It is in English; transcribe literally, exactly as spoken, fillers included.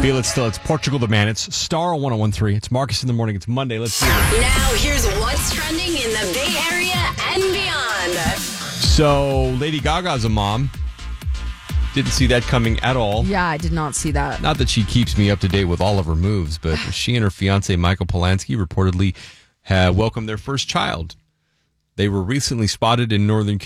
Feel it still. It's Portugal the Man. It's Star one oh one three. It's Marcus in the morning. It's Monday. Let's see it. Now, here's what's trending in the Bay Area and beyond. So, Lady Gaga's a mom. Didn't see that coming at all. Yeah, I did not see that. Not that she keeps me up to date with all of her moves, but she and her fiancé, Michael Polanski, reportedly have welcomed their first child. They were recently spotted in Northern